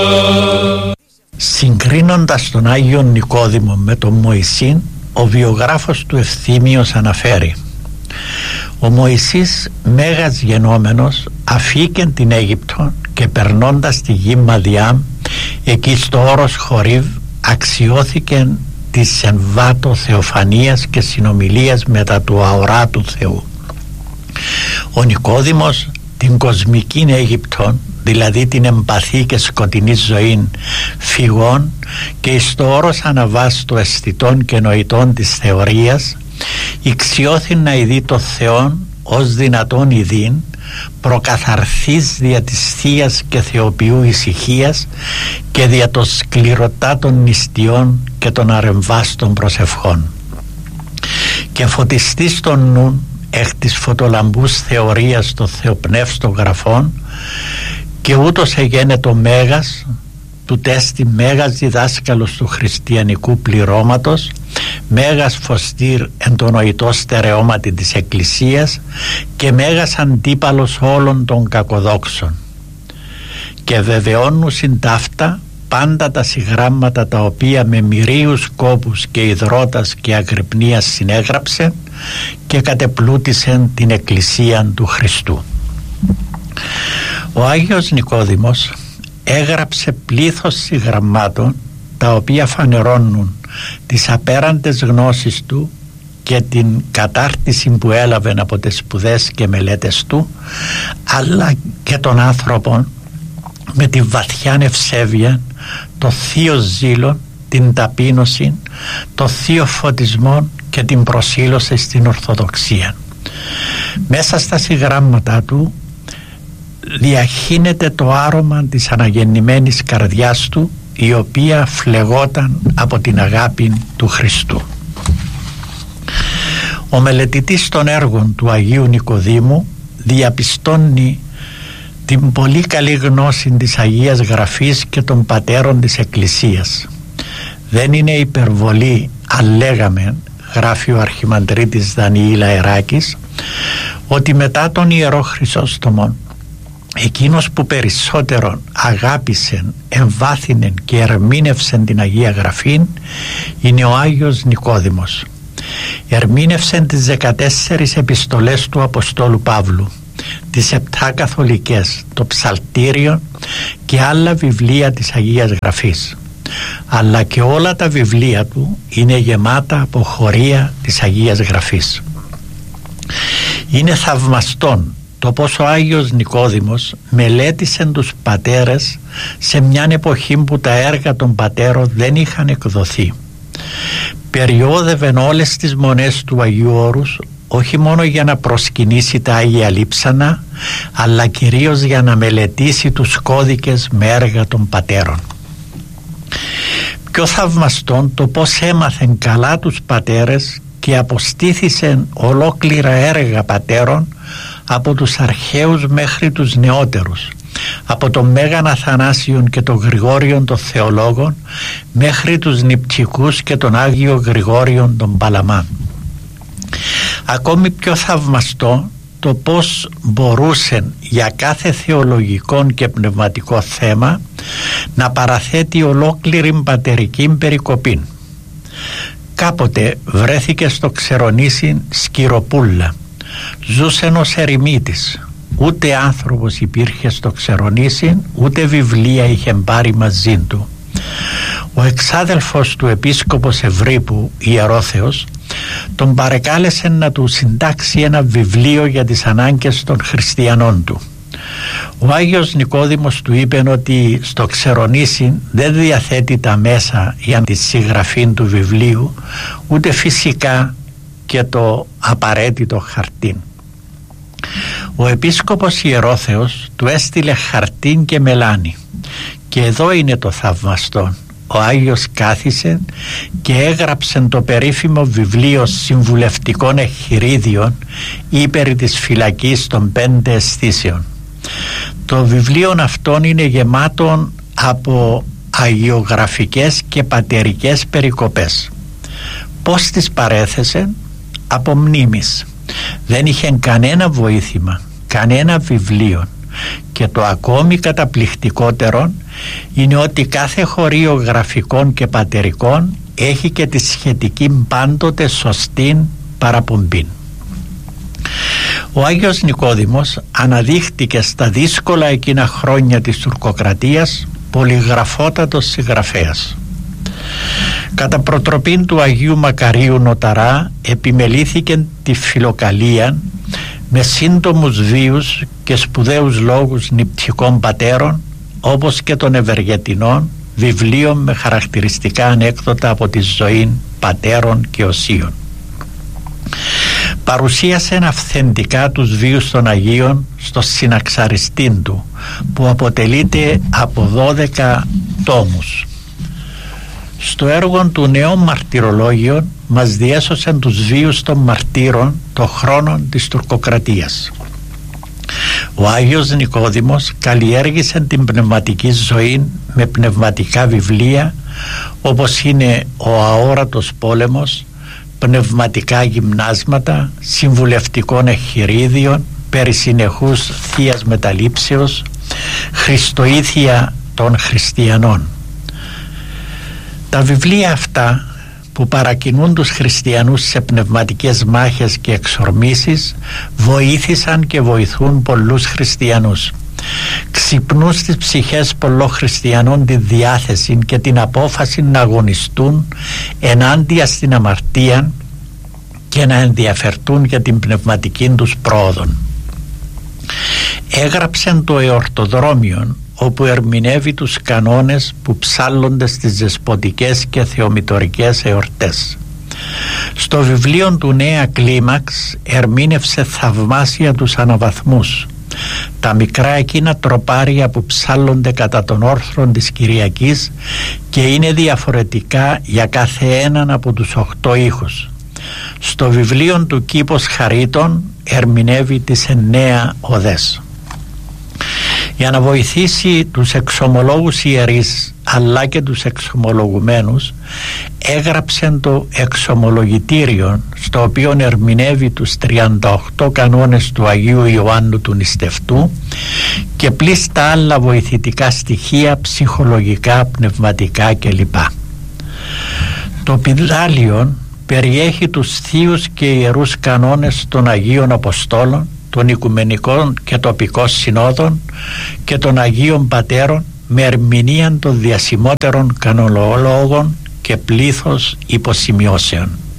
Συγκρίνοντας τον Άγιο Νικόδημο με τον Μωυσήν, ο βιογράφος του Ευθύμιος αναφέρει: ο Μωυσής, μέγας γενόμενος, αφήκεν την Αίγυπτο και περνώντας τη γη Μαδιάμ, εκεί στο όρος Χορίβ, αξιώθηκεν της εν βάτω θεοφανίας και συνομιλίας μετά του αορά του Θεού. Ο Νικόδημος την κοσμική Αίγυπτον, δηλαδή την εμπαθή και σκοτεινή ζωή φυγών, και εις το όρος αναβάστου αισθητών και νοητών της θεωρίας, ηξιώθην να ειδεί το Θεόν ως δυνατόν ειδήν, προκαθαρθείς δια της θείας και θεοποιού ησυχίας και δια των σκληρωτάτων νηστιών και των αρεμβάστων προσευχών, και φωτιστείς τον νουν εκ της φωτολαμπούς θεωρίας των θεοπνεύστων γραφών, και ούτως εγένετο μέγας του τέστη, μέγας διδάσκαλος του χριστιανικού πληρώματος, μέγας φωστήρ εν το νοητό στερεώματι της Εκκλησίας και μέγας αντίπαλος όλων των κακοδόξων. Και βεβαιώνουν συντάφτα πάντα τα συγγράμματα τα οποία με μυρίους κόπους και υδρότας και αγρυπνίας συνέγραψε και κατεπλούτησεν την Εκκλησία του Χριστού. Ο Άγιος Νικόδημος έγραψε πλήθος συγγραμμάτων τα οποία φανερώνουν τις απέραντες γνώσεις του και την κατάρτιση που έλαβε από τις σπουδές και μελέτες του, αλλά και των άνθρωπων με τη βαθιά ευσέβεια, το θείο ζήλο, την ταπείνωση, το θείο φωτισμό και την προσήλωση στην Ορθοδοξία. Μέσα στα συγγράμματα του διαχύνεται το άρωμα της αναγεννημένης καρδιάς του, η οποία φλεγόταν από την αγάπη του Χριστού. Ο μελετητής των έργων του Αγίου Νικοδήμου διαπιστώνει την πολύ καλή γνώση της Αγίας Γραφής και των πατέρων της Εκκλησίας. Δεν είναι υπερβολή αν λέγαμε, γράφει ο Αρχιμανδρίτης Δανιήλ Αεράκης, ότι μετά τον Ιερό Χρυσόστομον, εκείνος που περισσότερον αγάπησεν, εμβάθυνεν και ερμήνευσεν την Αγία Γραφήν είναι ο Άγιος Νικόδημος. Ερμήνευσεν τις 14 επιστολές του Αποστόλου Παύλου, τις 7 καθολικές, το Ψαλτήριο και άλλα βιβλία της Αγίας Γραφής, αλλά και όλα τα βιβλία του είναι γεμάτα από χωρία της Αγίας Γραφής. Είναι θαυμαστόν το πως ο Άγιος Νικόδημος μελέτησε τους πατέρες σε μια εποχή που τα έργα των πατέρων δεν είχαν εκδοθεί. Περιόδευεν όλες τις μονές του Αγίου Όρους, όχι μόνο για να προσκυνήσει τα Άγια Λείψανα, αλλά κυρίως για να μελετήσει τους κώδικες με έργα των πατέρων. Πιο θαυμαστόν το πως έμαθεν καλά τους πατέρες και αποστήθησεν ολόκληρα έργα πατέρων, από τους αρχαίους μέχρι τους νεότερους, από τον Μέγαν Αθανάσιον και τον Γρηγόριον των Θεολόγων μέχρι τους Νηπτικούς και τον Άγιο Γρηγόριον των Παλαμάν. Ακόμη πιο θαυμαστό το πως μπορούσεν για κάθε θεολογικό και πνευματικό θέμα να παραθέτει ολόκληρη πατερική περικοπή. Κάποτε βρέθηκε στο Ξερονήσι Σκυροπούλα. Ζούσε ως ερημίτης. Ούτε άνθρωπος υπήρχε στο Ξερονήσι, ούτε βιβλία είχε πάρει μαζί του. Ο εξάδελφος του επίσκοπος Ευρύπου, Ιερόθεος, τον παρεκάλεσε να του συντάξει ένα βιβλίο για τις ανάγκες των χριστιανών του. Ο Άγιος Νικόδημος του είπε ότι στο Ξερονήσι δεν διαθέτει τα μέσα για τη συγγραφή του βιβλίου, ούτε φυσικά και το απαραίτητο χαρτί. Ο επίσκοπος Ιερόθεος του έστειλε χαρτί και μελάνι, και εδώ είναι το θαυμαστό. Ο Άγιος κάθισε και έγραψε το περίφημο βιβλίο συμβουλευτικών εχειρίδιων υπέρ της φυλακής των 5 αισθήσεων. Το βιβλίο αυτόν είναι γεμάτο από αγιογραφικές και πατερικές περικοπές. Πώς τις παρέθεσε? Από μνήμης. Δεν είχε κανένα βοήθημα, κανένα βιβλίο, και το ακόμη καταπληκτικότερο είναι ότι κάθε χωρίο γραφικών και πατερικών έχει και τη σχετική πάντοτε σωστή παραπομπή. Ο Άγιος Νικόδημος αναδείχτηκε στα δύσκολα εκείνα χρόνια της τουρκοκρατίας πολυγραφότατος συγγραφέας. Κατά προτροπήν του Αγίου Μακαρίου Νοταρά επιμελήθηκε τη φιλοκαλία με σύντομους βίους και σπουδαίους λόγους νηπτικών πατέρων, όπως και των Ευεργετινών, βιβλίων με χαρακτηριστικά ανέκδοτα από τη ζωή πατέρων και οσίων. Παρουσίασε αυθεντικά τους βίους των Αγίων στο Συναξαριστήν του, που αποτελείται από 12 τόμους. Στο έργο του Νέων Μαρτυρολόγιων μας διέσωσε τους βίους των μαρτύρων των χρόνων της τουρκοκρατίας. Ο Άγιος Νικόδημος καλλιέργησε την πνευματική ζωή με πνευματικά βιβλία, όπως είναι ο Αόρατος Πόλεμος, πνευματικά γυμνάσματα, συμβουλευτικών εχειρίδιων περί συνεχούς θείας μεταλήψεως, Χριστοήθεια των χριστιανών. Τα βιβλία αυτά, που παρακινούν τους χριστιανούς σε πνευματικές μάχες και εξορμήσεις, βοήθησαν και βοηθούν πολλούς χριστιανούς. Ξυπνούν στις ψυχές πολλών χριστιανών τη διάθεση και την απόφαση να αγωνιστούν ενάντια στην αμαρτία και να ενδιαφερθούν για την πνευματική τους πρόοδο. Έγραψεν το Εορτοδρόμιον, όπου ερμηνεύει τους κανόνες που ψάλλονται στις δεσποτικές και θεομητορικές εορτές. Στο βιβλίο του Νέα Κλίμαξ ερμήνευσε θαυμάσια τους αναβαθμούς, τα μικρά εκείνα τροπάρια που ψάλλονται κατά των όρθρων της Κυριακής και είναι διαφορετικά για κάθε έναν από τους 8 ήχους. Στο βιβλίο του Κήπος Χαρίτων ερμηνεύει τις 9 οδές. Για να βοηθήσει τους εξομολόγους ιερείς αλλά και τους εξομολογουμένους, έγραψε το Εξομολογητήριο, στο οποίο ερμηνεύει τους 38 κανόνες του Αγίου Ιωάννου του Νηστευτού και πλήστα άλλα βοηθητικά στοιχεία, ψυχολογικά, πνευματικά κλπ. Το Πιδάλιον περιέχει τους θείους και ιερούς κανόνες των Αγίων Αποστόλων, των Οικουμενικών και Τοπικών Συνόδων και των Αγίων Πατέρων, με ερμηνεία των διασημότερων κανονολόγων και πλήθος υποσημειώσεων.